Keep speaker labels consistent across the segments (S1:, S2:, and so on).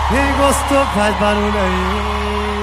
S1: Quem gostou faz barulho aí.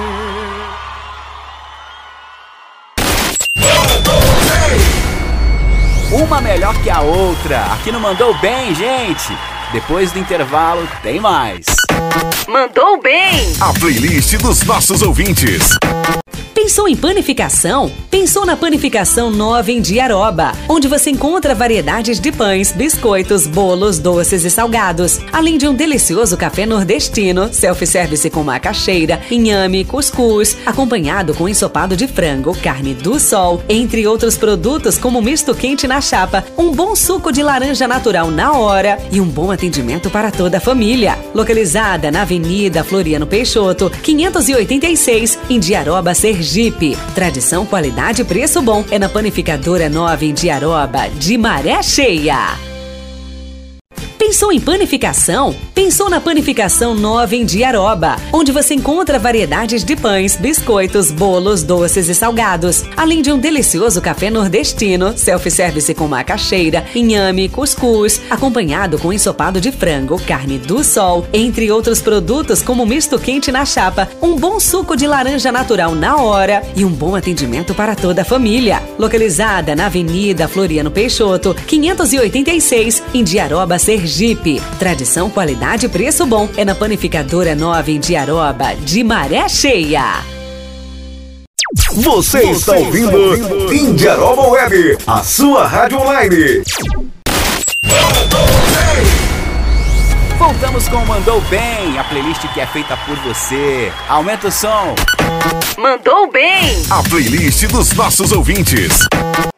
S2: Uma melhor que a outra. Aqui não Mandou Bem, gente. Depois do intervalo tem mais.
S3: Mandou bem!
S4: A playlist dos nossos ouvintes.
S3: Pensou em panificação? Pensou na Panificação Nova em Diaroba, onde você encontra variedades de pães, biscoitos, bolos, doces e salgados, além de um delicioso café nordestino, self-service com macaxeira, inhame, cuscuz, acompanhado com ensopado de frango, carne do sol, entre outros produtos como misto quente na chapa, um bom suco de laranja natural na hora e um bom atendimento para toda a família. Localizada na Avenida Floriano Peixoto, 586, em Diaroba, Sergipe. Tradição, qualidade e preço bom é na Panificadora Nova em Diaroba, de Maré Cheia. Pensou em panificação? Pensou na Panificação Nova em Diaroba, onde você encontra variedades de pães, biscoitos, bolos, doces e salgados, além de um delicioso café nordestino, self-service com macaxeira, inhame, cuscuz, acompanhado com ensopado de frango, carne do sol, entre outros produtos como misto quente na chapa, um bom suco de laranja natural na hora e um bom atendimento para toda a família. Localizada na Avenida Floriano Peixoto, 586, em Diaroba, Sergipe. Tradição, qualidade e preço bom é na Panificadora Nova em Diaroba, de Maré Cheia.
S4: Você está ouvindo Indiaroba Web, a sua rádio online.
S2: Voltamos com o Mandou Bem, a playlist que é feita por você. Aumenta o som.
S3: Mandou bem!
S4: A playlist dos nossos ouvintes.